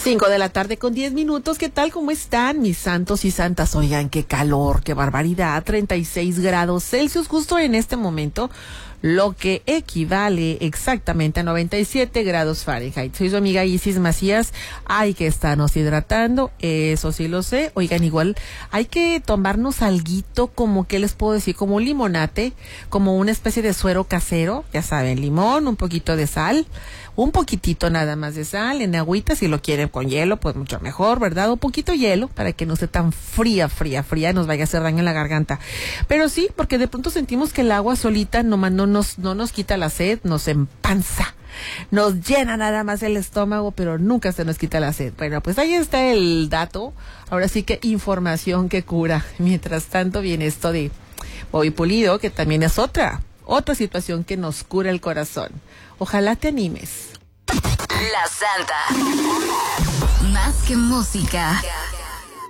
5:10 p.m. ¿Qué tal? ¿Cómo están mis santos y santas? Oigan, qué calor, qué barbaridad. 36 grados Celsius justo en este momento, lo que equivale exactamente a 97 grados Fahrenheit. Soy su amiga Isis Macías. Hay que estarnos hidratando, eso sí lo sé. Oigan, igual hay que tomarnos alguito, como, ¿qué les puedo decir? Como un limonate, como una especie de suero casero, ya saben, limón, un poquito de sal, un poquitito nada más de sal, en agüita, si lo quieren con hielo, pues mucho mejor, ¿verdad? Un poquito hielo, para que no esté tan fría, nos vaya a hacer daño en la garganta. Pero sí, porque de pronto sentimos que el agua solita no nos quita la sed, nos empanza, nos llena nada más el estómago, pero nunca se nos quita la sed. Bueno, pues ahí está el dato, ahora sí que información que cura. Mientras tanto viene esto de Bobby Pulido, que también es otra situación que nos cura el corazón. Ojalá te animes. La Santa. Más que música.